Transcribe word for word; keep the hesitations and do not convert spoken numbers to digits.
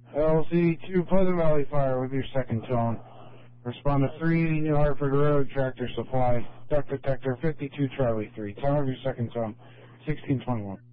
L C two Pleasant Valley Fire with your second tone. Respond to three eighty New Hartford Road, Tractor Supply, Duck Detector fifty-two Charlie three. Time of your second tone, sixteen twenty-one.